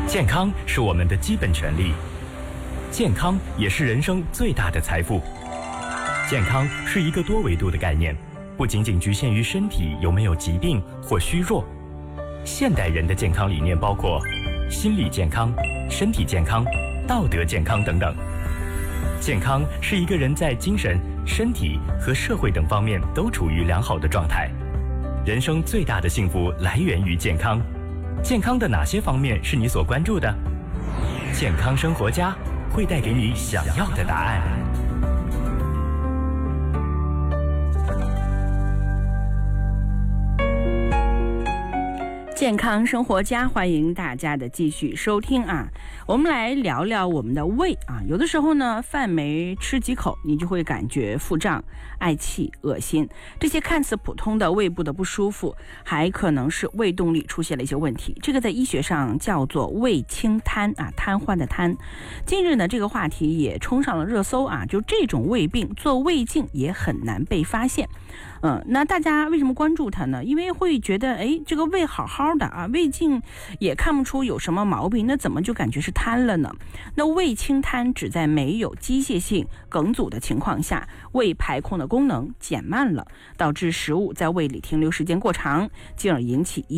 健康是我们的基本权利，健康也是人生最大的财富。健康是一个多维度的概念，不仅仅局限于身体有没有疾病或虚弱。现代人的健康理念包括心理健康、身体健康、道德健康等等。健康是一个人在精神、身体和社会等方面都处于良好的状态。人生最大的幸福来源于健康。健康的哪些方面是你所关注的？健康生活家会带给你想要的答案。 健康生活家，欢迎大家的继续收听啊！我们来聊聊我们的胃啊。有的时候呢，饭没吃几口，你就会感觉腹胀、嗳气、恶心。这些看似普通的胃部的不舒服，还可能是胃动力出现了一些问题。这个在医学上叫做胃轻瘫啊，瘫痪的瘫。近日呢，这个话题也冲上了热搜啊。就这种胃病，做胃镜也很难被发现。那大家为什么关注它呢？因为会觉得，这个胃好好的啊，胃镜也看不出有什么毛病，那怎么就感觉是瘫了呢？那胃轻瘫指在没有机械性梗阻的情况下，胃排空的功能减慢了，导致食物在胃里停留时间过长，进而引起